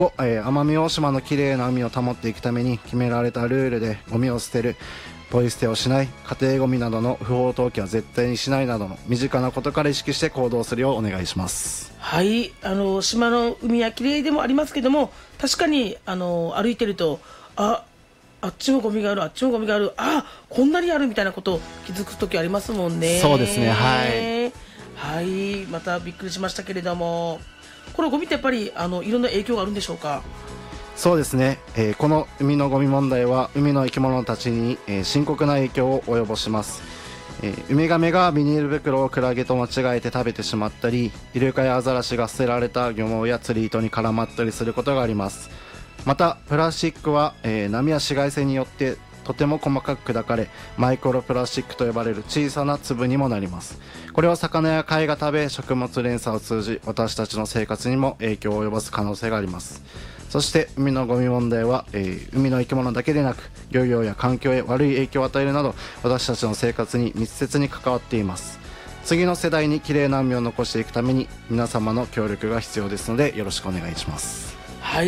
奄美大島のきれいな海を保っていくために決められたルールでゴミを捨てる、ポイ捨てをしない、家庭ゴミなどの不法投棄は絶対にしないなどの身近なことから意識して行動するようお願いします。 はい、島の海はきれいでもありますけども、確かに歩いてるとあっちもゴミがある、あっちもゴミがある、こんなにあるみたいなことを気づく時ありますもんね。 そうですね、はいはい、またびっくりしましたけれども、このゴミってやっぱりいろんな影響があるんでしょうか？ そうですね、この海のゴミ問題は海の生き物たちに、深刻な影響を及ぼします。ウミガメがビニール袋をクラゲと間違えて食べてしまったり、イルカやアザラシが捨てられた漁網や釣り糸に絡まったりすることがあります。またプラスチックは、波や紫外線によってとても細かく砕かれ、マイクロプラスチックと呼ばれる小さな粒にもなります。これは魚や貝が食べ、食物連鎖を通じ私たちの生活にも影響を及ぼす可能性があります。そして海のゴミ問題は、海の生き物だけでなく漁業や環境へ悪い影響を与えるなど、私たちの生活に密接に関わっています。次の世代にきれいな海を残していくために皆様の協力が必要ですので、よろしくお願いします。 はい、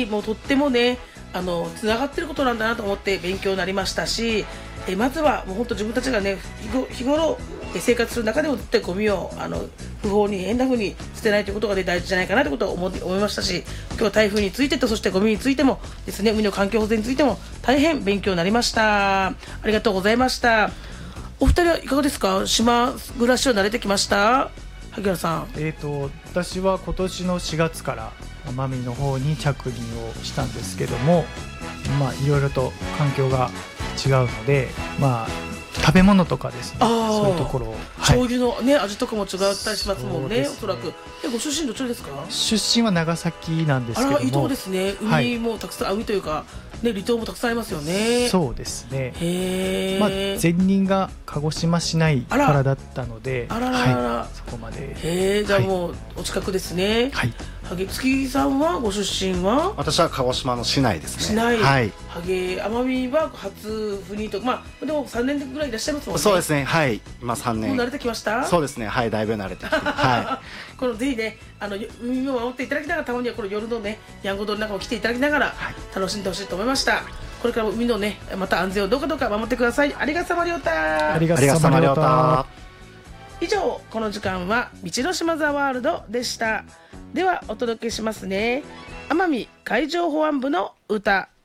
もうとってもねつながってることなんだなと思って勉強になりましたし、まずはもう本当自分たちがね日頃生活する中でも絶対ゴミを不法に変な風に捨てないということが、ね、大事じゃないかなということを思いましたし、今日は台風についてと、そしてゴミについてもですね、海の環境保全についても大変勉強になりました。ありがとうございました。お二人はいかがですか？島暮らしは慣れてきました？萩原さん。 私は今年の4月から奄美の方に着任をしたんですけども、いろいろと環境が違うので、食べ物とかですね、そういうところ、 醤油の、ね、味とかも違ったりしますもんね、おそらく。ご出身どちらですか？ 出身は長崎なんですけども。 いいとこですね。海もたくさん、海というか、ね、離島もたくさんありますよね。 そうですね。前任が鹿児島市内からだったので、そこまで。 じゃあもうお近くですね。 はい。 月さんはご出身は？ 私は鹿児島の市内ですね。 市内。 はい。 奄美は初赴任と、でも3年ぐらいいらっしゃいますもんね。 そうですね、はい、今3年。 もう慣れてきました？ そうですね、はい、だいぶ慣れてきて、はい。 このぜひね、海を守っていただきながら、たまにはこの夜のね、やんごどの中も来ていただきながら、楽しんでほしいと思いました。これからも海のね、また安全をどうか守ってください。ありがさまりょうた。 ありがさまりょうた。 以上、この時間は道の島ザワールドでした。ではお届けしますね。奄美海上保安部の歌。